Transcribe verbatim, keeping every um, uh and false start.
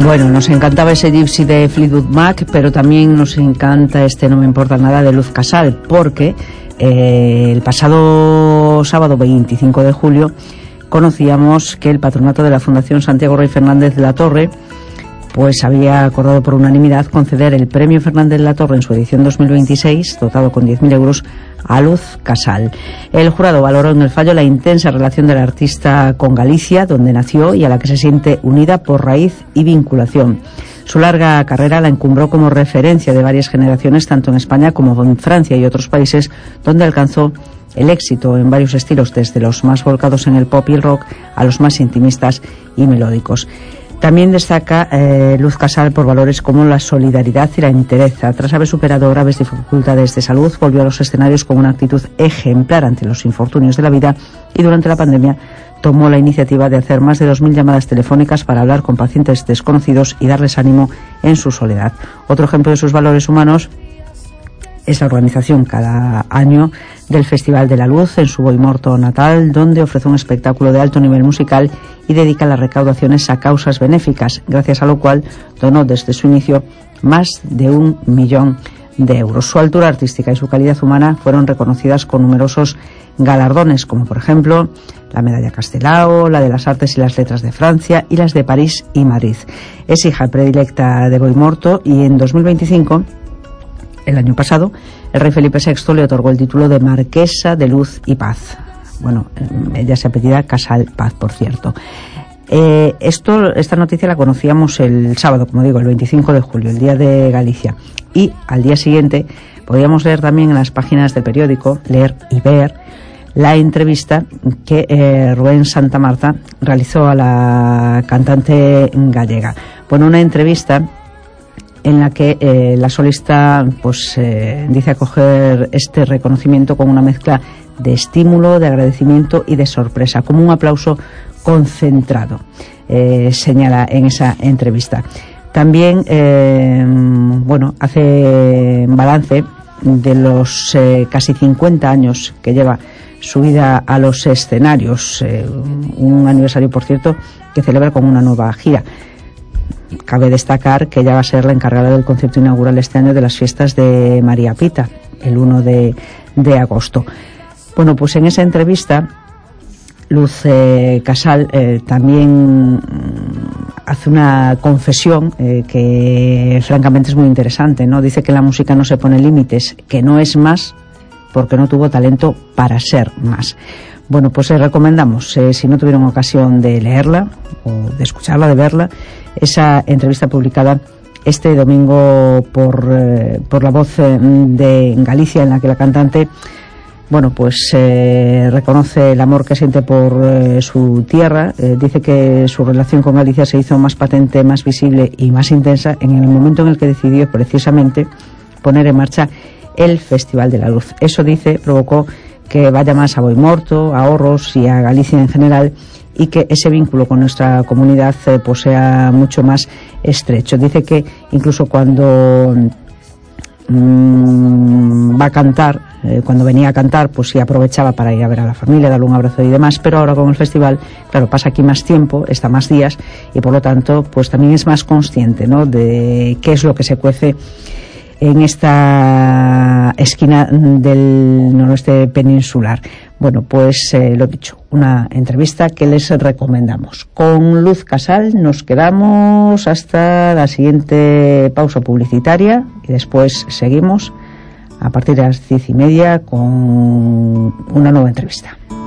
Bueno, nos encantaba ese Gypsy de Fleetwood Mac, pero también nos encanta este No me importa nada de Luz Casal, porque eh, el pasado sábado veinticinco de julio conocíamos que el patronato de la Fundación Santiago Rey Fernández de la Torre pues había acordado por unanimidad conceder el Premio Fernández de la Torre en su edición dos mil veintiséis, dotado con diez mil euros, a Luz Casal. El jurado valoró en el fallo la intensa relación del artista con Galicia, donde nació y a la que se siente unida por raíz y vinculación. Su larga carrera la encumbró como referencia de varias generaciones, tanto en España como en Francia y otros países, donde alcanzó el éxito en varios estilos, desde los más volcados en el pop y el rock a los más intimistas y melódicos. También destaca eh, Luz Casal por valores como la solidaridad y la entereza. Tras haber superado graves dificultades de salud, volvió a los escenarios con una actitud ejemplar ante los infortunios de la vida y durante la pandemia tomó la iniciativa de hacer más de dos mil llamadas telefónicas para hablar con pacientes desconocidos y darles ánimo en su soledad. Otro ejemplo de sus valores humanos es la organización cada año del Festival de la Luz en su Boimorto natal, donde ofrece un espectáculo de alto nivel musical y dedica las recaudaciones a causas benéficas, gracias a lo cual donó desde su inicio más de un millón de euros. Su altura artística y su calidad humana fueron reconocidas con numerosos galardones, como por ejemplo la Medalla Castelao, la de las Artes y las Letras de Francia y las de París y Madrid. Es hija predilecta de Boimorto y en dos mil veinticinco, el año pasado, el rey Felipe sexto le otorgó el título de Marquesa de Luz y Paz. Bueno, ella se apellida Casal Paz, por cierto. Eh, esto, esta noticia la conocíamos el sábado, como digo, el veinticinco de julio, el día de Galicia. Y al día siguiente podíamos leer también en las páginas del periódico, leer y ver, la entrevista que eh, Rubén Santamarta realizó a la cantante gallega. Bueno, una entrevista en la que eh, la solista pues eh, dice acoger este reconocimiento con una mezcla de estímulo, de agradecimiento y de sorpresa, como un aplauso concentrado, eh, señala en esa entrevista. También eh, bueno, hace balance de los eh, casi cincuenta años que lleva su vida a los escenarios, eh, un aniversario, por cierto, que celebra con una nueva gira. Cabe destacar que ella va a ser la encargada del concierto inaugural este año de las fiestas de María Pita, el uno de agosto. Bueno, pues en esa entrevista, Luz eh, Casal eh, también hace una confesión eh, que francamente es muy interesante, ¿no? Dice que la música no se pone límites, que no es más porque no tuvo talento para ser más. Bueno, pues les recomendamos, eh, si no tuvieron ocasión de leerla o de escucharla, de verla, esa entrevista publicada este domingo por, eh, por La Voz eh, de Galicia, en la que la cantante, bueno, pues eh, reconoce el amor que siente por eh, su tierra. Eh, dice que su relación con Galicia se hizo más patente, más visible y más intensa en el momento en el que decidió precisamente poner en marcha el Festival de la Luz. Eso, dice, provocó que vaya más a Boimorto, a Orros y a Galicia en general, y que ese vínculo con nuestra comunidad eh, pues sea mucho más estrecho. Dice que incluso cuando mmm, va a cantar, eh, cuando venía a cantar, pues sí aprovechaba para ir a ver a la familia, darle un abrazo y demás, pero ahora con el festival, claro, pasa aquí más tiempo, está más días, y por lo tanto pues también es más consciente, ¿no?, de qué es lo que se cuece en esta esquina del noroeste peninsular. Bueno, pues eh, lo dicho, una entrevista que les recomendamos. Con Luz Casal nos quedamos hasta la siguiente pausa publicitaria y después seguimos a partir de las diez y media con una nueva entrevista.